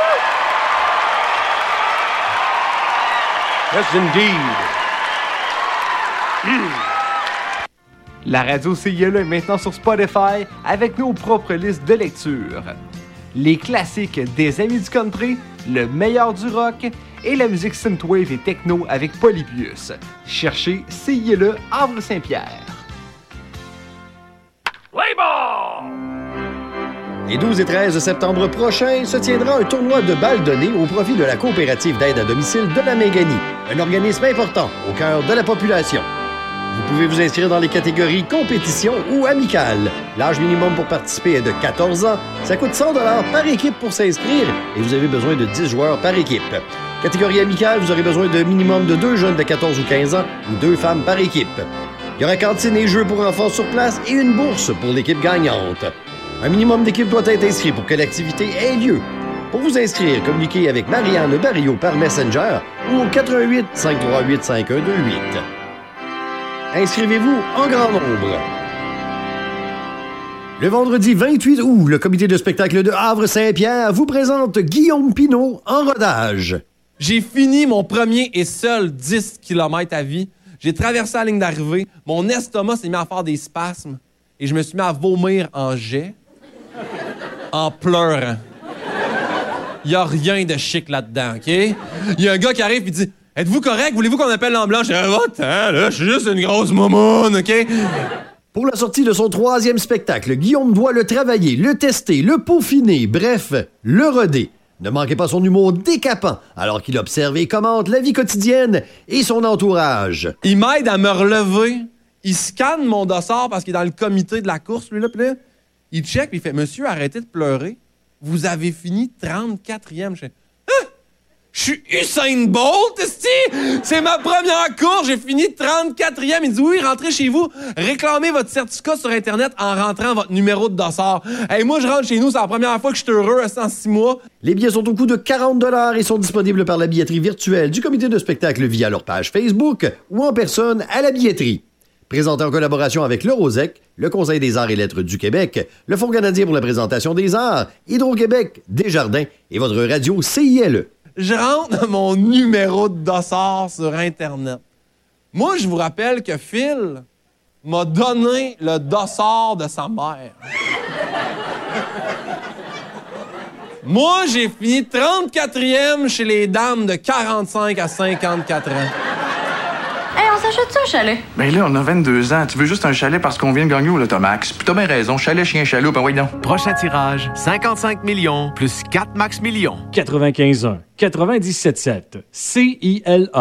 Yes, indeed. La radio CILE est maintenant sur Spotify avec nos propres listes de lecture. Les classiques des amis du country, le meilleur du rock et la musique synthwave et techno avec Polybius. Cherchez CILE Havre-Saint-Pierre. Les 12 et 13 septembre prochains se tiendra un tournoi de balles données au profit de la coopérative d'aide à domicile de la Méganie, un organisme important au cœur de la population. Vous pouvez vous inscrire dans les catégories compétition ou amicale. L'âge minimum pour participer est de 14 ans. Ça coûte 100 $ par équipe pour s'inscrire et vous avez besoin de 10 joueurs par équipe. Catégorie amicale, vous aurez besoin de minimum de 2 jeunes de 14 ou 15 ans ou 2 femmes par équipe. Il y aura cantine et jeux pour enfants sur place et une bourse pour l'équipe gagnante. Un minimum d'équipes doit être inscrit pour que l'activité ait lieu. Pour vous inscrire, communiquez avec Marianne Barrio par Messenger ou au 88 538 5128. Inscrivez-vous en grand nombre. Le vendredi 28 août, le comité de spectacle de Havre-Saint-Pierre vous présente Guillaume Pinault en rodage. J'ai fini mon premier et seul 10 km à vie. J'ai traversé la ligne d'arrivée. Mon estomac s'est mis à faire des spasmes. Et je me suis mis à vomir en jet. En pleurant. Il n'y a rien de chic là-dedans, OK? Il y a un gars qui arrive et dit « Êtes-vous correct? Voulez-vous qu'on appelle l'ambulance? » Je dis « Va-t'en, là, je suis juste une grosse momoune, OK? » Pour la sortie de son 3e spectacle, Guillaume doit le travailler, le tester, le peaufiner, bref, le roder. Ne manquez pas son humour décapant alors qu'il observe et commente la vie quotidienne et son entourage. Il m'aide à me relever. Il scanne mon dossard parce qu'il est dans le comité de la course, lui, là, puis là, il check puis il fait « Monsieur, arrêtez de pleurer. Vous avez fini 34e. » Je fais « Hein? Je suis Usain Bolt, esti! C'est ma première course, j'ai fini 34e. » Il dit « Oui, rentrez chez vous, réclamez votre certificat sur Internet en rentrant votre numéro de dossard. » Hey, moi, je rentre chez nous, c'est la première fois que je suis heureux en 6 mois. Les billets sont au coût de 40 $ et sont disponibles par la billetterie virtuelle du comité de spectacle via leur page Facebook ou en personne à la billetterie. Présenté en collaboration avec le Rosec, le Conseil des arts et lettres du Québec, le Fonds canadien pour la présentation des arts, Hydro-Québec, Desjardins et votre radio CILE. Je rentre mon numéro de dossard sur Internet. Moi, je vous rappelle que Phil m'a donné le dossard de sa mère. Moi, j'ai fini 34e chez les dames de 45 à 54 ans. Hey, on s'achète-tu un chalet? Ben là, on a 22 ans. Tu veux juste un chalet parce qu'on vient de gagner au Lotomax. Puis t'as bien raison. Chalet, chien, chaloupe, ben oui donc. Prochain tirage, 55 millions plus 4 max millions. 95.1, 97.7, CILA.